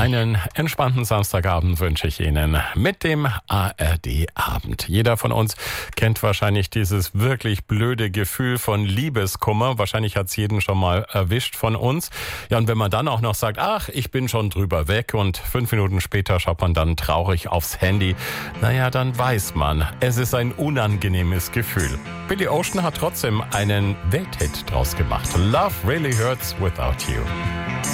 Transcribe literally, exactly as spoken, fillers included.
Einen entspannten Samstagabend wünsche ich Ihnen mit dem A R D-Abend. Jeder von uns kennt wahrscheinlich dieses wirklich blöde Gefühl von Liebeskummer. Wahrscheinlich hat es jeden schon mal erwischt von uns. Ja, und wenn man dann auch noch sagt, ach, ich bin schon drüber weg und fünf Minuten später schaut man dann traurig aufs Handy, naja, dann weiß man, es ist ein unangenehmes Gefühl. Billy Ocean hat trotzdem einen Welthit draus gemacht. Love Really Hurts Without You.